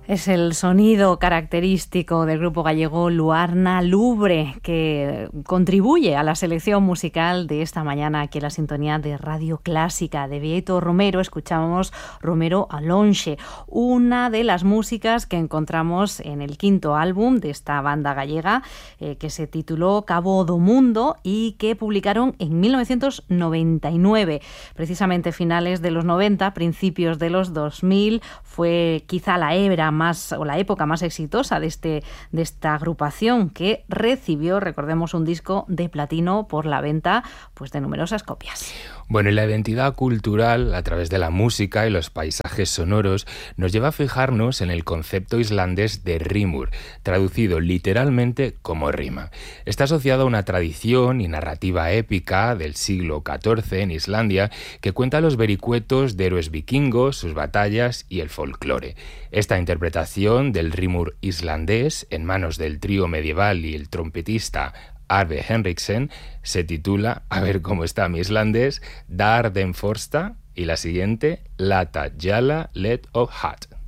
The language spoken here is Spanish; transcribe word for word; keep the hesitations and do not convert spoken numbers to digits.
Es el sonido característico del grupo gallego Luarna Lubre, que contribuye a la selección musical de esta mañana aquí en la sintonía de Radio Clásica. De Bieito Romero escuchamos Romero Alonxe, una de las músicas que encontramos en el quinto álbum de esta banda gallega, eh, que se tituló Cabo do Mundo y que publicaron en mil novecientos noventa y nueve. Precisamente finales de los noventa, principios de los dos mil, fue quizá la hebra más o la época más exitosa de este de esta agrupación, que recibió, recordemos, un disco de platino por la venta pues de numerosas copias. Bueno, y la identidad cultural a través de la música y los paisajes sonoros nos lleva a fijarnos en el concepto islandés de rimur, traducido literalmente como rima. Está asociado a una tradición y narrativa épica del siglo catorce en Islandia que cuenta los vericuetos de héroes vikingos, sus batallas y el folclore. Esta interpretación del rimur islandés en manos del trío medieval y el trompetista Arve Henriksen se titula, a ver cómo está mi islandés, Dar den Forsta, y la siguiente, Lata Jala Let of Hat.